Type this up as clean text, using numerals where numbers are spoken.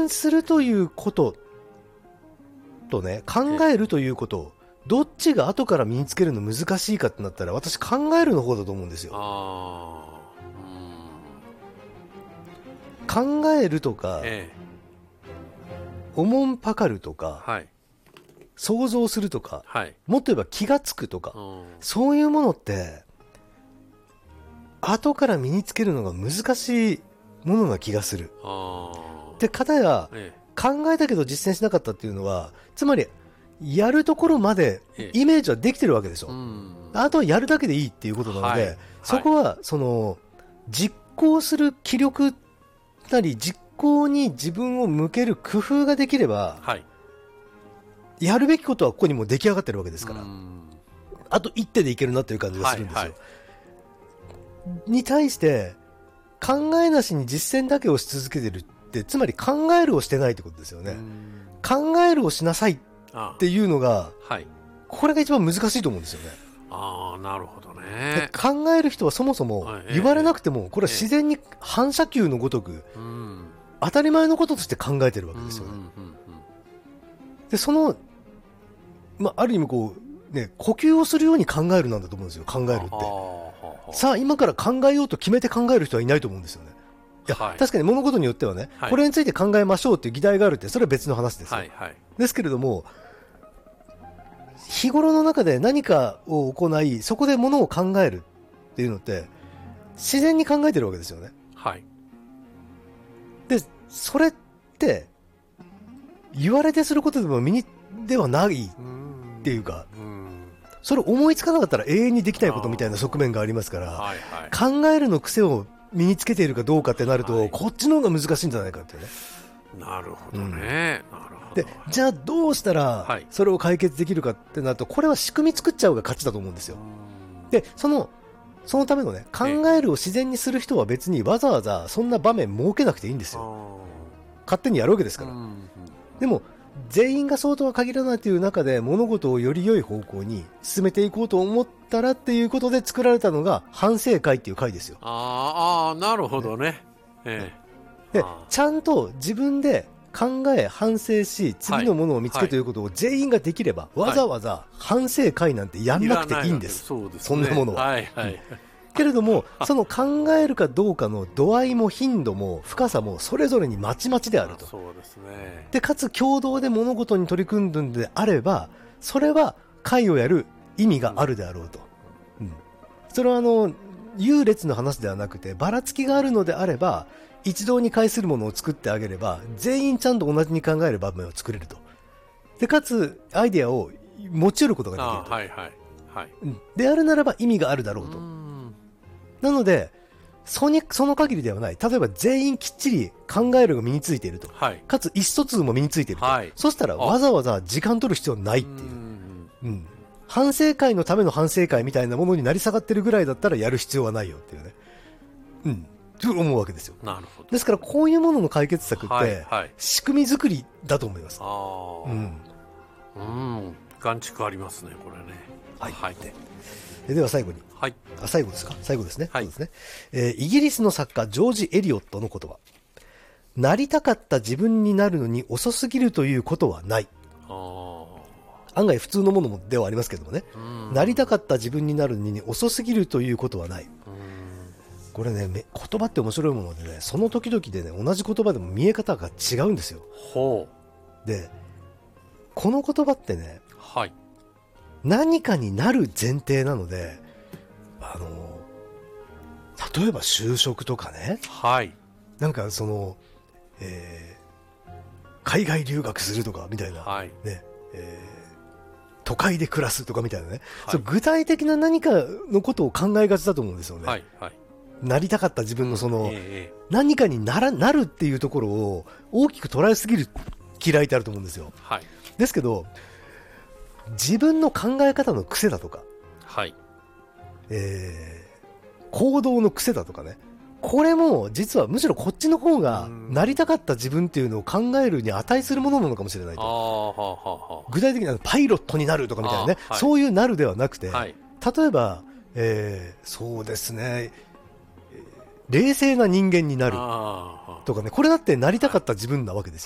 現するということとね、考えるということ、どっちが後から身につけるの難しいかってなったら、私考えるの方だと思うんですよ。考えるとか、おもんぱかるとか、 はい、 想像するとか、 はい、 もっと言えば気がつくとか、そういうものって後から身につけるのが難しいものな気がする。で、片や、考えたけど実践しなかったっていうのは、つまりやるところまでイメージはできてるわけでしょ。あとはやるだけでいいっていうことなので、そこはその実行する気力なり実行に自分を向ける工夫ができれば、やるべきことはここにも出来上がってるわけですから、あと一手でいけるなという感じがするんですよ。に対して考えなしに実践だけをし続けてるって、つまり考えるをしてないってことですよね。考えるをしなさいっていうのが、これが一番難しいと思うんですよね。 なるほどね。 考える人はそもそも言われなくても、これは自然に反射球のごとく当たり前のこととして考えてるわけですよね。で、その、ある意味こうね、呼吸をするように考えるなんだと思うんですよ。考えるってさあ今から考えようと決めて考える人はいないと思うんですよね。いや、確かに物事によってはね、これについて考えましょうっていう議題があるって、それは別の話ですよ。ですけれども、日頃の中で何かを行い、そこで物を考えるっていうのって自然に考えてるわけですよね。で、それって言われてすることでも身にではないっていうか、それ思いつかなかったら永遠にできないことみたいな側面がありますから、考えるの癖を身につけているかどうかってなると、こっちの方が難しいんじゃないかっていうね。 なるほどね。 で、じゃあどうしたらそれを解決できるかってなると、これは仕組み作っちゃうが勝ちだと思うんですよ。で、そのためのね、考えるを自然にする人は別にわざわざそんな場面設けなくていいんですよ。勝手にやるわけですから。でも全員がそうとは限らないという中で、物事をより良い方向に進めていこうと思ったらっていうことで作られたのが反省会っていう会ですよ。 なるほどね。 で、ちゃんと自分で考え反省し、次のものを見つけるということを全員ができれば、わざわざ反省会なんてやんなくていいんです。そんなものは。けれども、その考えるかどうかの度合いも頻度も深さもそれぞれにまちまちであると。で、かつ共同で物事に取り組んでんであれば、それは会をやる意味があるであろうと。それは優劣の話ではなくて、ばらつきがあるのであれば、一堂に会するものを作ってあげれば、全員ちゃんと同じに考える場面を作れると。で、かつアイデアを持ち得ることができると。であるならば意味があるだろうと。なので、その限りではない。例えば全員きっちり考えるが身についていると。かつ意思疎通も身についていると。そしたらわざわざ時間取る必要ないっていう。反省会のための反省会みたいなものになり下がってるぐらいだったらやる必要はないよっていうね。と思うわけですよ。ですからこういうものの解決策って仕組み作りだと思います。 眼蓄ありますね、これね。 では最後に。最後ですか？最後ですね。そうですね。イギリスの作家ジョージ・エリオットの言葉。なりたかった自分になるのに遅すぎるということはない。案外普通のものではありますけどもね。なりたかった自分になるのに遅すぎるということはない。これね、言葉って面白いものでね、その時々でね、同じ言葉でも見え方が違うんですよ。で、この言葉ってね、何かになる前提なので、例えば就職とかね、なんか海外留学するとかみたいな、ね、都会で暮らすとかみたいなね、具体的な何かのことを考えがちだと思うんですよね。なりたかった自分の何かになるっていうところを大きく捉えすぎる嫌いってあると思うんですよ。ですけど、自分の考え方の癖だとか、行動の癖だとかね、これも実はむしろこっちの方がなりたかった自分っていうのを考えるに値するものなのかもしれないと。具体的にパイロットになるとかみたいなね、そういうなるではなくて、例えば、そうですね、冷静な人間になるとかね、これだってなりたかった自分なわけです